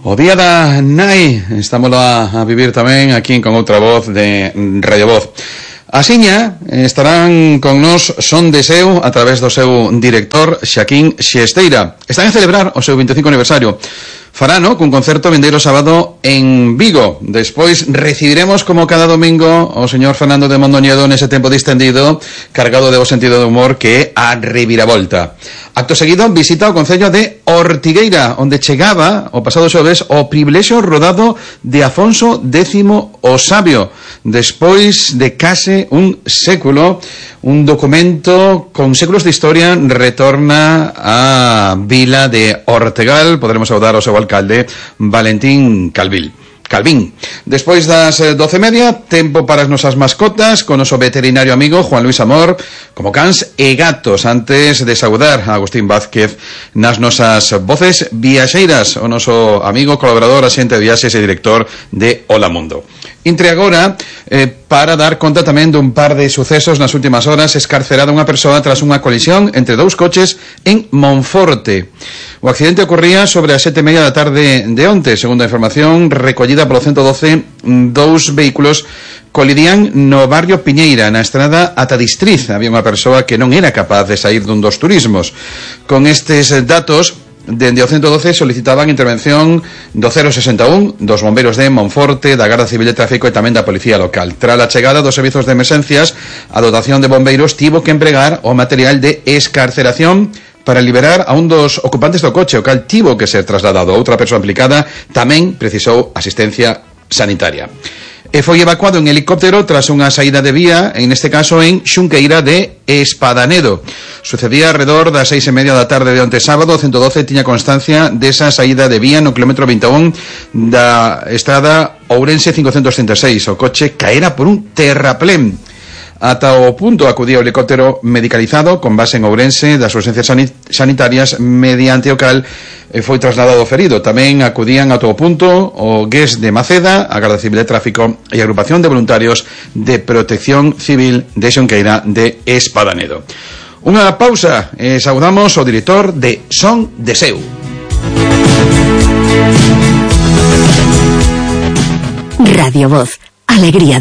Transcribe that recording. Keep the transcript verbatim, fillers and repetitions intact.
O día da nai, estámoslo a, a vivir tamén aquí con outra voz de Radio Voz. Asiña estarán con nos Son de Seu a través do seu director Xaquín Xesteira. Están a celebrar o seu vinte e cinco aniversario. Farano cun concerto vindeiro sábado en Vigo. Despois recibiremos como cada domingo o señor Fernando de Mondoñedo nese tempo distendido, cargado de bo sentido de humor que é a reviravolta. Acto seguido visita o concello de Ortigueira, onde chegaba o pasado xoves o privilexio rodado de Afonso décimo o Sabio, despois de case un século. Un documento con séculos de historia retorna a vila de Ortegal. Podremos saudar ao seu alcalde Valentín Calvil. Calvín. Despois das doce e media, tempo para as nosas mascotas, con o noso veterinario amigo Juan Luis Amor, como cans e gatos, antes de saudar a Agustín Vázquez nas nosas voces viaxeiras, o noso amigo, colaborador, axente de viaxes e director de Hola Mundo. Entre agora, eh, para dar conta tamén dun par de sucesos nas últimas horas, escarcerada unha persoa tras unha colisión entre dous coches en Monforte. O accidente ocorría sobre as sete e media da tarde de onte. Segundo a información recollida polo ciento doce, dous vehículos colidían no barrio Piñeira, na estrada ata Distriz. Había unha persoa que non era capaz de sair dun dos turismos. Con estes datos, dende o ciento doce solicitaban intervención do cero sesenta e un, dos bombeiros de Monforte, da Garda Civil de Tráfico e tamén da Policía Local. Tras a chegada dos servizos de emerxencias, a dotación de bombeiros tivo que empregar o material de escarceración para liberar a un dos ocupantes do coche, o cal tivo que ser trasladado. Outra persoa implicada tamén precisou asistencia sanitaria. E foi evacuado en helicóptero tras unha saída de vía, en este caso en Xunqueira de Espadanedo. Sucedía alrededor das seis e media da tarde de onte sábado. O ciento doce tiña constancia desa saída de vía no kilómetro vinte e un da estrada Ourense cincocentos treinta e seis. O coche caera por un terraplén. Ata o punto acudía o helicóptero medicalizado con base en Ourense das urgencias sanitarias, mediante o cal foi trasladado ferido. Tamén acudían a todo punto o G E S de Maceda, a Garda Civil de Tráfico e a Agrupación de Voluntarios de Protección Civil de Xunqueira de Espadanedo. Unha pausa e saudamos o director de Son de Seu. Radio Voz, alegría